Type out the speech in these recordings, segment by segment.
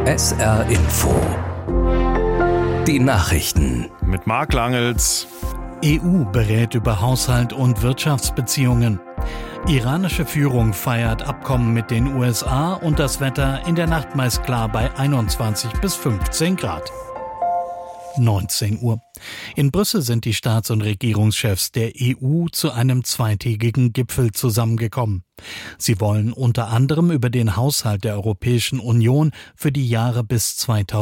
SR Info. Die Nachrichten. Mit Marc Langels. EU berät über Haushalt und Wirtschaftsbeziehungen. Iranische Führung feiert Abkommen mit den USA und das Wetter in der Nacht meist klar bei 21 bis 15 Grad. 19 Uhr. In Brüssel sind die Staats- und Regierungschefs der EU zu einem zweitägigen Gipfel zusammengekommen. Sie wollen unter anderem über den Haushalt der Europäischen Union für die Jahre bis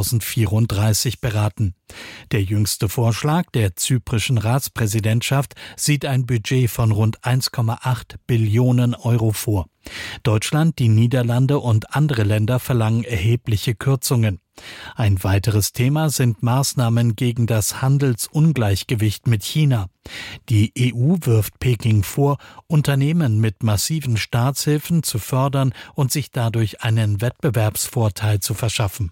2034 beraten. Der jüngste Vorschlag der zyprischen Ratspräsidentschaft sieht ein Budget von rund 1,8 Billionen Euro vor. Deutschland, die Niederlande und andere Länder verlangen erhebliche Kürzungen. Ein weiteres Thema sind Maßnahmen gegen das Handelsungleichgewicht mit China. Die EU wirft Peking vor, Unternehmen mit massiven Staatshilfen zu fördern und sich dadurch einen Wettbewerbsvorteil zu verschaffen.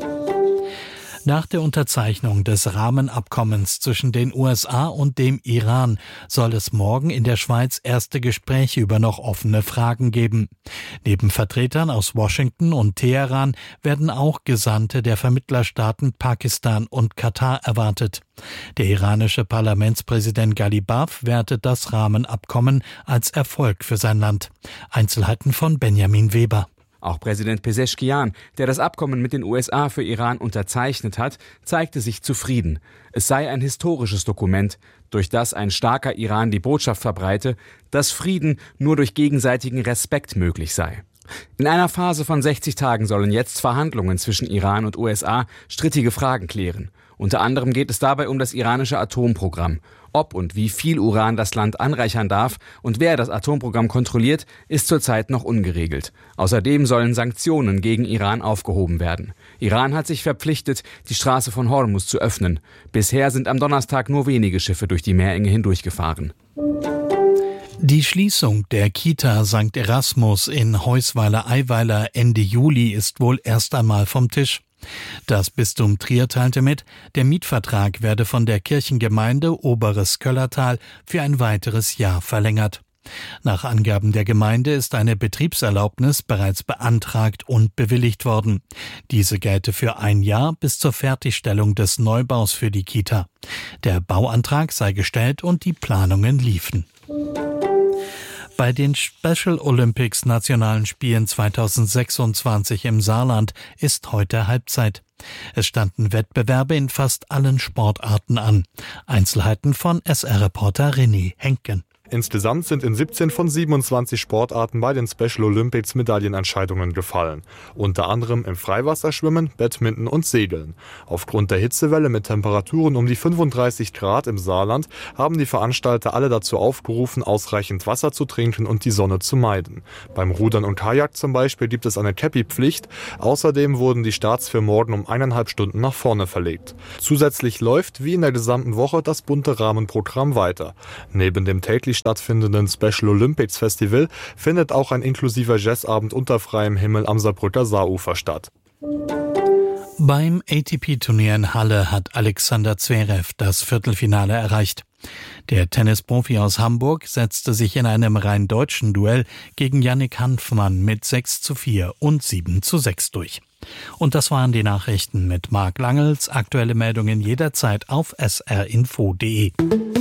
Nach der Unterzeichnung des Rahmenabkommens zwischen den USA und dem Iran soll es morgen in der Schweiz erste Gespräche über noch offene Fragen geben. Neben Vertretern aus Washington und Teheran werden auch Gesandte der Vermittlerstaaten Pakistan und Katar erwartet. Der iranische Parlamentspräsident Ghalibaf wertet das Rahmenabkommen als Erfolg für sein Land. Einzelheiten von Benjamin Weber. Auch Präsident Pezeshkian, der das Abkommen mit den USA für Iran unterzeichnet hat, zeigte sich zufrieden. Es sei ein historisches Dokument, durch das ein starker Iran die Botschaft verbreite, dass Frieden nur durch gegenseitigen Respekt möglich sei. In einer Phase von 60 Tagen sollen jetzt Verhandlungen zwischen Iran und USA strittige Fragen klären. Unter anderem geht es dabei um das iranische Atomprogramm. Ob und wie viel Uran das Land anreichern darf und wer das Atomprogramm kontrolliert, ist zurzeit noch ungeregelt. Außerdem sollen Sanktionen gegen Iran aufgehoben werden. Iran hat sich verpflichtet, die Straße von Hormuz zu öffnen. Bisher sind am Donnerstag nur wenige Schiffe durch die Meerenge hindurchgefahren. Die Schließung der Kita St. Erasmus in Heusweiler-Eiweiler Ende Juli ist wohl erst einmal vom Tisch. Das Bistum Trier teilte mit, der Mietvertrag werde von der Kirchengemeinde Oberes Köllertal für ein weiteres Jahr verlängert. Nach Angaben der Gemeinde ist eine Betriebserlaubnis bereits beantragt und bewilligt worden. Diese gelte für ein Jahr bis zur Fertigstellung des Neubaus für die Kita. Der Bauantrag sei gestellt und die Planungen liefen. Bei den Special Olympics Nationalen Spielen 2026 im Saarland ist heute Halbzeit. Es standen Wettbewerbe in fast allen Sportarten an. Einzelheiten von SR-Reporter René Henken. Insgesamt sind in 17 von 27 Sportarten bei den Special Olympics Medaillenentscheidungen gefallen. Unter anderem im Freiwasserschwimmen, Badminton und Segeln. Aufgrund der Hitzewelle mit Temperaturen um die 35 Grad im Saarland haben die Veranstalter alle dazu aufgerufen, ausreichend Wasser zu trinken und die Sonne zu meiden. Beim Rudern und Kajak zum Beispiel gibt es eine Käppi-Pflicht. Außerdem wurden die Starts für morgen um 1,5 Stunden nach vorne verlegt. Zusätzlich läuft, wie in der gesamten Woche, das bunte Rahmenprogramm weiter. Neben dem täglich stattfindenden Special Olympics Festival findet auch ein inklusiver Jazzabend unter freiem Himmel am Saarbrücker Saarufer statt. Beim ATP-Turnier in Halle hat Alexander Zverev das Viertelfinale erreicht. Der Tennisprofi aus Hamburg setzte sich in einem rein deutschen Duell gegen Yannick Hanfmann mit 6:4 und 7:6 durch. Und das waren die Nachrichten mit Marc Langels. Aktuelle Meldungen jederzeit auf srinfo.de.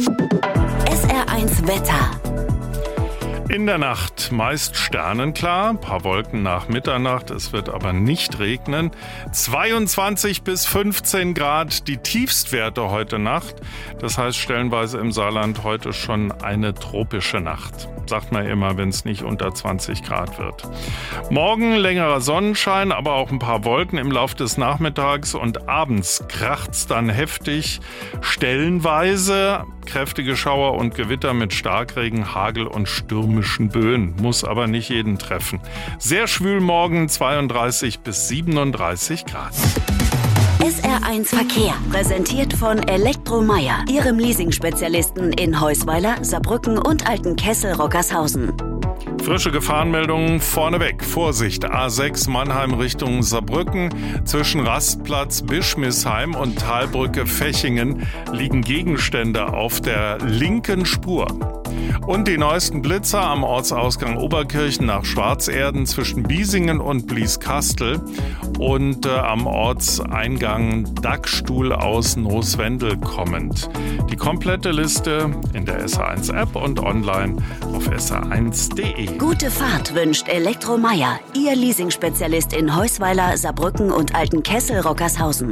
SR1 Wetter. In der Nacht meist sternenklar, ein paar Wolken nach Mitternacht, es wird aber nicht regnen. 22 bis 15 Grad die Tiefstwerte heute Nacht. Das heißt stellenweise im Saarland heute schon eine tropische Nacht. Sagt man immer, wenn es nicht unter 20 Grad wird. Morgen längerer Sonnenschein, aber auch ein paar Wolken im Laufe des Nachmittags und abends kracht's dann heftig. Stellenweise kräftige Schauer und Gewitter mit Starkregen, Hagel und stürmischen Böen. Muss aber nicht jeden treffen. Sehr schwül morgen 32 bis 37 Grad. SR1 Verkehr, präsentiert von Elektromeier, Ihrem Leasing-Spezialisten in Heusweiler, Saarbrücken und Altenkessel-Rockershausen. Frische Gefahrenmeldungen vorneweg. Vorsicht, A6 Mannheim Richtung Saarbrücken. Zwischen Rastplatz Bischmisheim und Talbrücke Fechingen liegen Gegenstände auf der linken Spur. Und die neuesten Blitzer am Ortsausgang Oberkirchen nach Schwarzerden zwischen Biesingen und Blieskastel und am Ortseingang Dackstuhl aus Nooswendel kommend. Die komplette Liste in der SR1-App und online auf sr1.de. Gute Fahrt wünscht Elektromeier, Ihr Leasingspezialist in Heusweiler, Saarbrücken und Altenkessel-Rockershausen.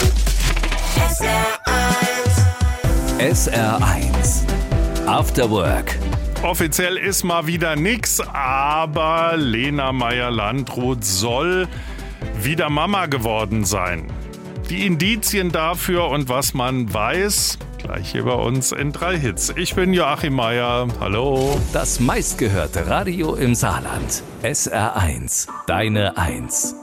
SR1 After Work. Offiziell ist mal wieder nix, aber Lena Meyer-Landrut soll wieder Mama geworden sein. Die Indizien dafür und was man weiß, gleich hier bei uns in 3 Hits. Ich bin Joachim Meyer. Hallo. Das meistgehörte Radio im Saarland. SR1, deine 1.